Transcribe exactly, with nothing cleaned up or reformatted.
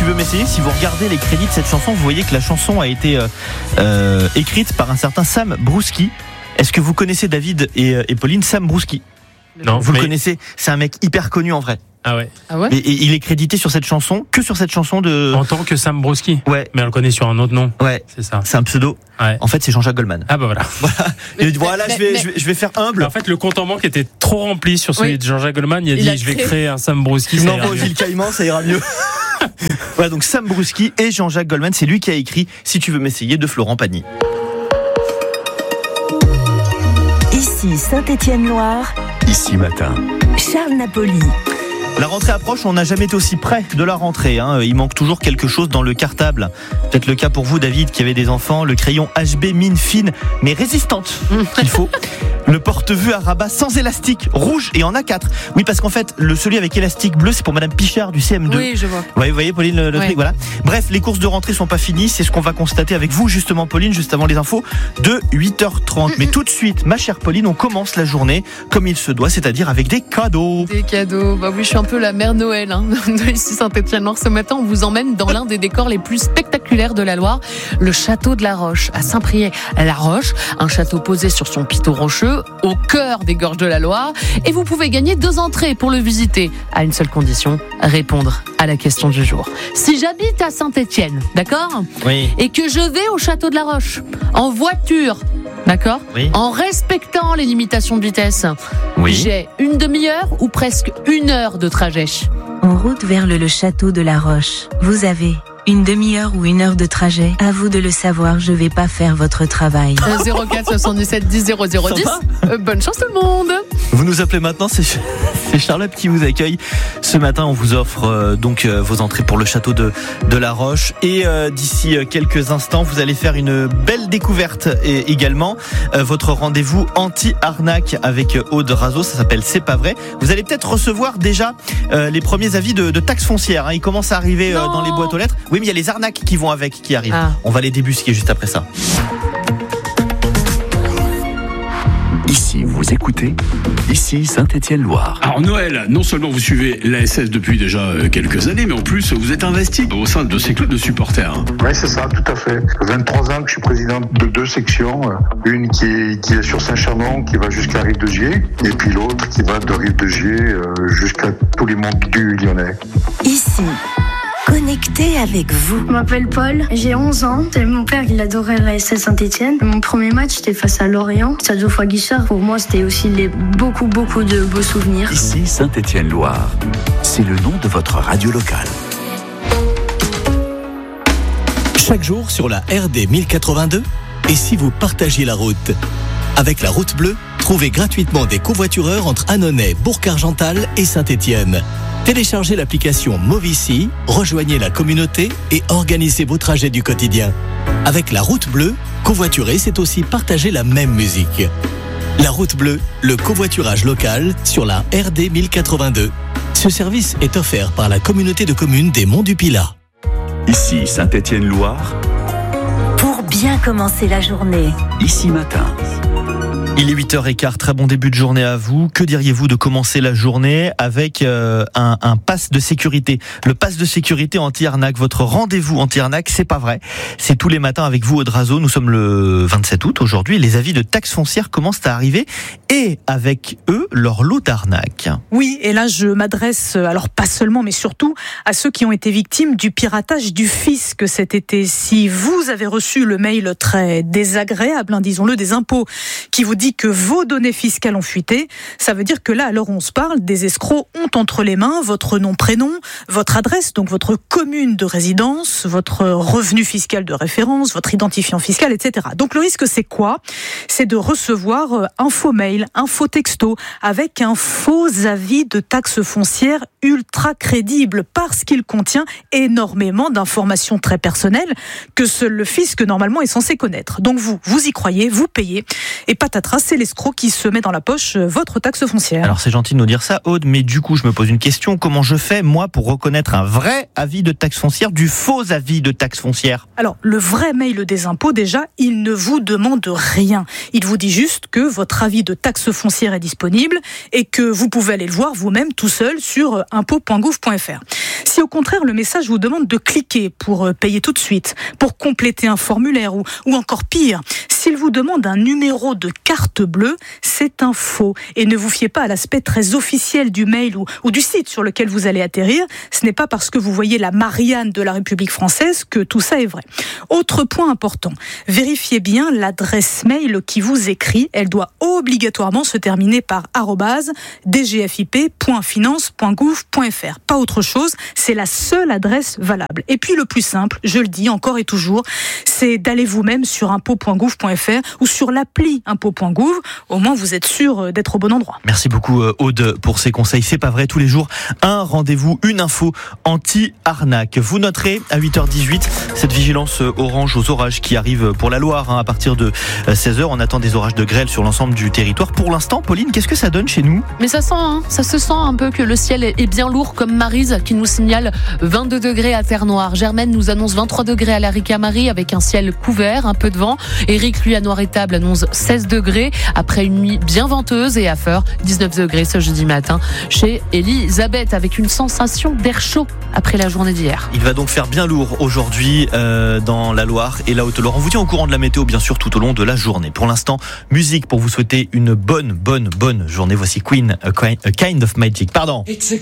veux m'essayer, si vous regardez les crédits de cette chanson, vous voyez que la chanson a été euh, euh, écrite par un certain Sam Brousky. Est-ce que vous connaissez David et, et Pauline Sam Brousky? Non. Vous mais... le connaissez? C'est un mec hyper connu en vrai. Ah ouais. Ah ouais. Et, et il est crédité sur cette chanson, que sur cette chanson de. En tant que Sam Brousky. Ouais. Mais on le connaît sur un autre nom. Ouais. C'est ça. C'est un pseudo. Ouais. En fait, c'est Jean-Jacques Goldman. Ah bah voilà. Voilà. Mais, il a dit voilà, mais, je, vais, mais, je, vais, je vais faire humble. Mais en fait, le compte en banque était trop rempli sur celui oui. de Jean-Jacques Goldman. Il a il dit a je vais créé... créer un Sam Brousky. Non, bon, Gilles Caïman, ça ira mieux. Voilà, donc Sam Brousky et Jean-Jacques Goldman, c'est lui qui a écrit Si tu veux m'essayer de Florent Pagny. Ici Saint-Étienne-Loire. Ici Matin. Charles Napoli. La rentrée approche, on n'a jamais été aussi près de la rentrée. Hein. Il manque toujours quelque chose dans le cartable. Peut-être le cas pour vous, David, qui avait des enfants. Le crayon H B mine fine, mais résistante, qu'il faut. Le porte-vue à rabat sans élastique, rouge et en A quatre. Oui, parce qu'en fait, le celui avec élastique bleu, c'est pour Madame Pichard du C M deux. Oui, je vois. Ouais, vous voyez, Pauline, le, le ouais. truc, voilà. Bref, les courses de rentrée sont pas finies. C'est ce qu'on va constater avec vous, justement, Pauline, juste avant les infos de huit heures trente. Mais tout de suite, ma chère Pauline, on commence la journée comme il se doit, c'est-à-dire avec des cadeaux. Des cadeaux. Bah oui, je suis un peu la mère Noël hein, de ici Saint-Étienne-Loire. Ce matin, on vous emmène dans l'un des décors les plus spectaculaires de la Loire, le château de la Roche, à Saint-Priest-la-Roche. Un château posé sur son pitot rocheux, au cœur des gorges de la Loire. Et vous pouvez gagner deux entrées pour le visiter, à une seule condition, répondre à la question du jour. Si j'habite à Saint-Étienne, d'accord ? Oui. Et que je vais au château de la Roche, en voiture, d'accord ? Oui. En respectant les limitations de vitesse, Oui. j'ai une demi-heure ou presque une heure de trajet. En route vers le, le château de la Roche, vous avez une demi-heure ou une heure de trajet. À vous de le savoir, je vais pas faire votre travail. zéro quatre soixante-dix-sept dix zéro zéro dix. Euh, bonne chance tout le monde. Vous nous appelez maintenant, c'est, c'est Charlotte qui vous accueille. Ce matin, on vous offre euh, donc euh, vos entrées pour le château de, de la Roche. Et euh, d'ici euh, quelques instants, vous allez faire une belle découverte et également euh, votre rendez-vous anti-arnaque avec euh, Aude Razo. Ça s'appelle C'est pas vrai. Vous allez peut-être recevoir déjà euh, les premiers avis de, de taxes foncières. Hein. Ils commencent à arriver euh, dans les boîtes aux lettres. Oui, mais il y a les arnaques qui vont avec, qui arrivent. Ah. On va les débusquer juste après ça. Ici, vous écoutez. Ici, Saint-Étienne-Loire. Alors Noël, non seulement vous suivez l'A S S depuis déjà quelques années, mais en plus vous êtes investi au sein de ces clubs de supporters. Oui, c'est ça, tout à fait. vingt-trois ans que je suis président de deux sections. Une qui est, qui est sur Saint-Chamond, qui va jusqu'à Rive-de-Gier, et puis l'autre qui va de Rive-de-Gier euh, jusqu'à tous les monts du Lyonnais. Ici, connecté avec vous. Je m'appelle Paul, j'ai onze ans. C'est mon père qui adorait l'A S S Saint-Étienne. Mon premier match, c'était face à Lorient. Stade Geoffroy Guichard. Pour moi, c'était aussi les beaucoup, beaucoup de beaux souvenirs. Ici, Saint-Étienne-Loire. C'est le nom de votre radio locale. Chaque jour sur la R D mille quatre-vingt-deux, et si vous partagiez la route ? Avec la route bleue, trouvez gratuitement des covoitureurs entre Annonay, Bourg-Argental et Saint-Étienne. Téléchargez l'application Movici, rejoignez la communauté et organisez vos trajets du quotidien. Avec la route bleue, covoiturer, c'est aussi partager la même musique. La route bleue, le covoiturage local sur la R D mille quatre-vingt-deux. Ce service est offert par la communauté de communes des Monts du Pilat. Ici, Saint-Étienne-Loire. Pour bien commencer la journée. Ici Matin. Il est huit heures quinze, très bon début de journée à vous. Que diriez-vous de commencer la journée avec euh, un, un pass de sécurité? Le pass de sécurité anti-arnaque, votre rendez-vous anti-arnaque, c'est pas vrai. C'est tous les matins avec vous, Aude Razo. Nous sommes le vingt-sept août aujourd'hui. Les avis de taxes foncières commencent à arriver et avec eux, leur lot d'arnaques. Oui, et là je m'adresse, alors pas seulement, mais surtout à ceux qui ont été victimes du piratage du fisc cet été. Si vous avez reçu le mail très désagréable, hein, disons-le, des impôts, qui vous dit que vos données fiscales ont fuité, ça veut dire que là, à l'heure où on se parle, des escrocs ont entre les mains votre nom, prénom, votre adresse, donc votre commune de résidence, votre revenu fiscal de référence, votre identifiant fiscal, et cetera. Donc le risque, c'est quoi ? C'est de recevoir un faux mail, un faux texto, avec un faux avis de taxe foncière ultra crédible, parce qu'il contient énormément d'informations très personnelles que seul le fisc, normalement, est censé connaître. Donc vous, vous y croyez, vous payez, et patatras, c'est l'escroc qui se met dans la poche votre taxe foncière. Alors c'est gentil de nous dire ça, Aude, mais du coup je me pose une question. Comment je fais, moi, pour reconnaître un vrai avis de taxe foncière du faux avis de taxe foncière ? Alors, le vrai mail des impôts, déjà, il ne vous demande rien. Il vous dit juste que votre avis de taxe foncière est disponible et que vous pouvez aller le voir vous-même tout seul sur impôts point gouv point f r. Si Si au contraire le message vous demande de cliquer pour payer tout de suite, pour compléter un formulaire ou, ou encore pire, s'il vous demande un numéro de carte bleue, c'est un faux. Et ne vous fiez pas à l'aspect très officiel du mail ou, ou du site sur lequel vous allez atterrir. Ce n'est pas parce que vous voyez la Marianne de la République française que tout ça est vrai. Autre point important, vérifiez bien l'adresse mail qui vous écrit. Elle doit obligatoirement se terminer par arobase d g f i p point finance point gouv point f r. Pas autre chose, c'est la seule adresse valable. Et puis le plus simple, je le dis encore et toujours, c'est d'aller vous-même sur impôt point gouv point f r ou sur l'appli impôt point gouv. Au moins vous êtes sûr d'être au bon endroit. Merci beaucoup Aude pour ces conseils. C'est pas vrai, tous les jours, un rendez-vous, une info anti-arnaque. Vous noterez à huit heures dix-huit cette vigilance orange aux orages qui arrive pour la Loire hein, à partir de seize heures. On attend des orages de grêle sur l'ensemble du territoire. Pour l'instant, Pauline, qu'est-ce que ça donne chez nous ? Mais ça sent, hein, ça se sent un peu que le ciel est bien lourd, comme Maryse qui nous signale vingt-deux degrés à Terre-Noire. Germaine nous annonce vingt-trois degrés à la Ricamarie avec un ciel couvert, un peu de vent. Eric, lui, à Noir-Étable annonce seize degrés après une nuit bien venteuse, et à Feur, dix-neuf degrés ce jeudi matin chez Elisabeth avec une sensation d'air chaud après la journée d'hier. Il va donc faire bien lourd aujourd'hui euh, dans la Loire et la Haute-Loire. On vous tient au courant de la météo bien sûr tout au long de la journée. Pour l'instant, musique pour vous souhaiter une bonne, bonne, bonne journée. Voici Queen, A Kind of Magic. Pardon.